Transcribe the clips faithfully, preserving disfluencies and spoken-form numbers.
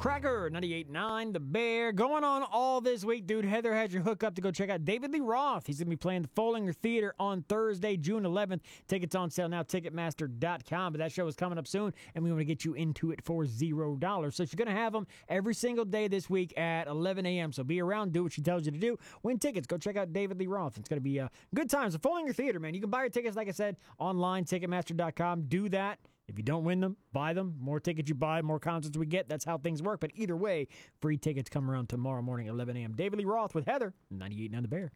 Cracker, ninety-eight point nine, The Bear. Going on all this week, dude. Heather has your hook up to go check out David Lee Roth. He's going to be playing the Follinger Theater on Thursday, June eleventh. Tickets on sale now, Ticketmaster dot com. But that show is coming up soon, and we want to get you into it for zero dollars. So she's going to have them every single day this week at eleven a.m. So be around, do what she tells you to do. Win tickets. Go check out David Lee Roth. It's going to be uh, good times. The Follinger Theater, man. You can buy your tickets, like I said, online, Ticketmaster dot com. Do that. If you don't win them, buy them. More tickets you buy, more concerts we get. That's how things work. But either way, free tickets come around tomorrow morning at eleven a.m. David Lee Roth with Heather, ninety-eight point nine The Bear.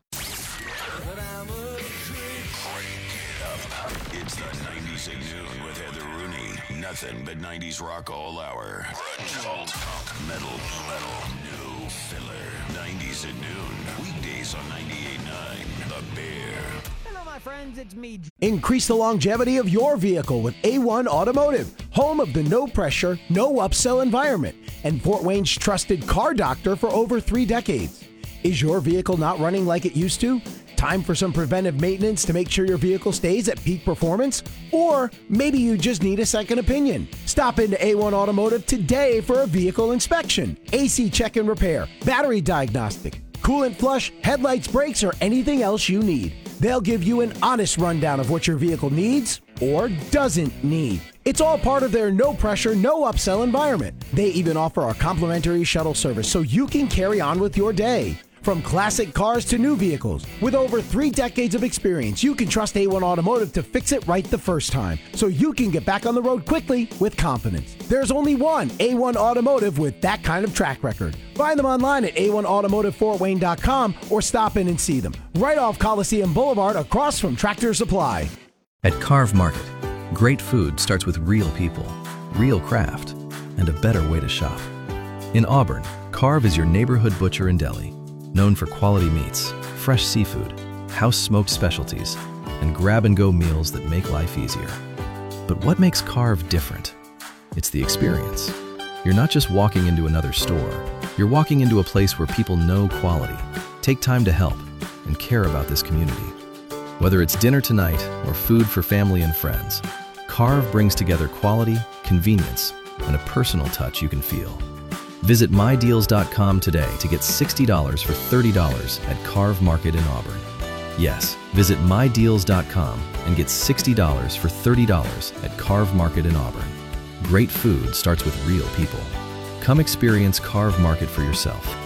It's the nineties at noon with Heather Rooney. Nothing but nineties rock all hour. Grunge, alt, punk, metal, metal, no filler. nineties at noon. Weekdays on ninety-eight point nine The Bear. Hello, my friends. It's me. Increase the longevity of your vehicle with A one Automotive, home of the no-pressure, no-upsell environment, and Fort Wayne's trusted car doctor for over three decades. Is your vehicle not running like it used to? Time for some preventive maintenance to make sure your vehicle stays at peak performance? Or maybe you just need a second opinion. Stop into A one Automotive today for a vehicle inspection, A C check and repair, battery diagnostic, coolant flush, headlights, brakes, or anything else you need. They'll give you an honest rundown of what your vehicle needs or doesn't need. It's all part of their no-pressure, no-upsell environment. They even offer a complimentary shuttle service so you can carry on with your day. From classic cars to new vehicles, with over three decades of experience, you can trust A one Automotive to fix it right the first time, so you can get back on the road quickly with confidence. There's only one A one Automotive with that kind of track record. Find them online at A one automotive fort wayne dot com or stop in and see them right off Coliseum Boulevard across from Tractor Supply. At Carve Market, great food starts with real people, real craft, and a better way to shop. In Auburn, Carve is your neighborhood butcher and deli, known for quality meats, fresh seafood, house-smoked specialties, and grab-and-go meals that make life easier. But what makes Carve different? It's the experience. You're not just walking into another store. You're walking into a place where people know quality, take time to help, and care about this community. Whether it's dinner tonight or food for family and friends, Carve brings together quality, convenience, and a personal touch you can feel. Visit my deals dot com today to get sixty dollars for thirty dollars at Carve Market in Auburn. Yes, visit my deals dot com and get sixty dollars for thirty dollars at Carve Market in Auburn. Great food starts with real people. Come experience Carve Market for yourself.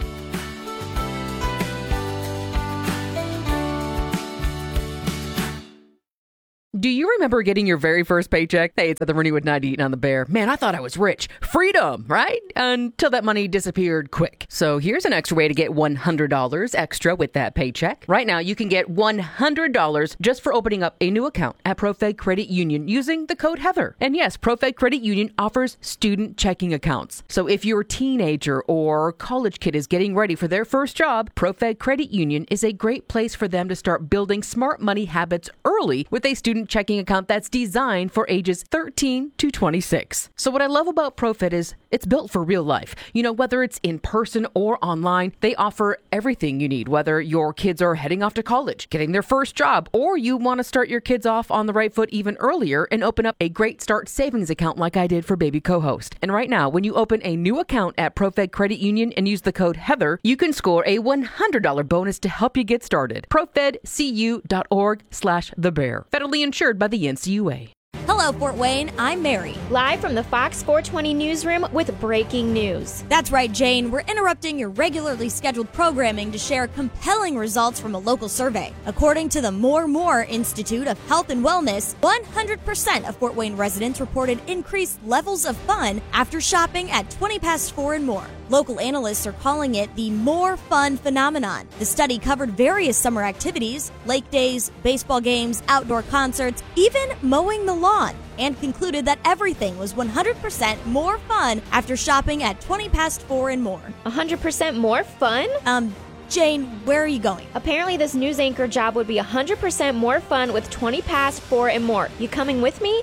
Do you remember getting your very first paycheck? Hey, it's the Rooney with ninety-eight on The Bear. Man, I thought I was rich. Freedom, right? Until that money disappeared quick. So here's an extra way to get one hundred dollars extra with that paycheck. Right now, you can get one hundred dollars just for opening up a new account at ProFed Credit Union using the code Heather. And yes, ProFed Credit Union offers student checking accounts. So if your teenager or college kid is getting ready for their first job, ProFed Credit Union is a great place for them to start building smart money habits early with a student checking account that's designed for ages thirteen to twenty-six. So what I love about ProFed is it's built for real life. You know, whether it's in person or online, they offer everything you need, whether your kids are heading off to college, getting their first job, or you want to start your kids off on the right foot even earlier and open up a great start savings account like I did for baby co-host. And right now, when you open a new account at ProFed Credit Union and use the code Heather, you can score a one hundred dollars bonus to help you get started. ProFedCU.org slash The Bear. Federally insured by the N C U A. Hello, Fort Wayne. I'm Mary. Live from the Fox four twenty newsroom with breaking news. That's right, Jane. We're interrupting your regularly scheduled programming to share compelling results from a local survey. According to the More More Institute of Health and Wellness, one hundred percent of Fort Wayne residents reported increased levels of fun after shopping at twenty past four and more. Local analysts are calling it the More Fun phenomenon. The study covered various summer activities, lake days, baseball games, outdoor concerts, even mowing the lawn, and concluded that everything was one hundred percent more fun after shopping at twenty past four and more. one hundred percent more fun? Um, Jane, where are you going? Apparently this news anchor job would be one hundred percent more fun with twenty past four and more. You coming with me?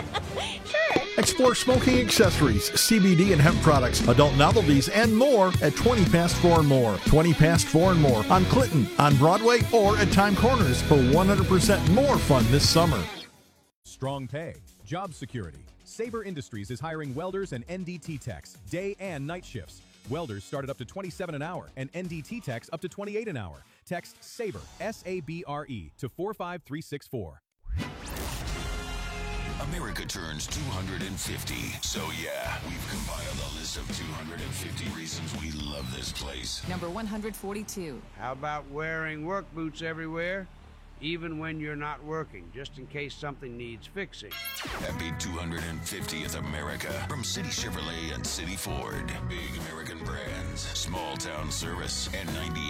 Sure. Explore smoking accessories, C B D and hemp products, adult novelties, and more at twenty past four and more. twenty past four and more on Clinton, on Broadway, or at Time Corners for one hundred percent more fun this summer. Strong pay, job security, Sabre Industries is hiring welders and N D T techs, day and night shifts. Welders start at up to twenty-seven an hour and N D T techs up to twenty-eight an hour. Text SABRE, S A B R E, to four five three six four. America turns two hundred fifty. So yeah, we've compiled a list of two hundred fifty reasons we love this place. Number one hundred forty-two. How about wearing work boots everywhere? Even when you're not working, just in case something needs fixing. Happy two hundred fiftieth America from City Chevrolet and City Ford. Big American brands, small town service, and ninety